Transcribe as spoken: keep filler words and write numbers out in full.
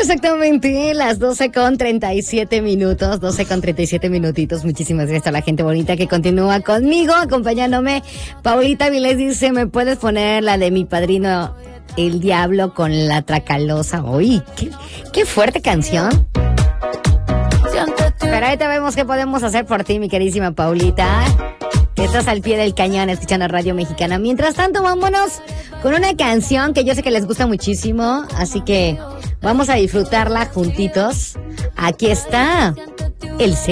exactamente las doce con treinta y siete minutos, doce con treinta y siete minutitos. Muchísimas gracias a la gente bonita que continúa conmigo, acompañándome. Paulita Vilés dice, ¿me puedes poner la de Mi Padrino el Diablo con la Tracalosa? Uy, qué, qué fuerte canción. Pero ahorita vemos qué podemos hacer por ti, mi queridísima Paulita, que estás al pie del cañón escuchando Radio Mexicana. Mientras tanto, vámonos con una canción que yo sé que les gusta muchísimo, así que vamos a disfrutarla juntitos. Aquí está el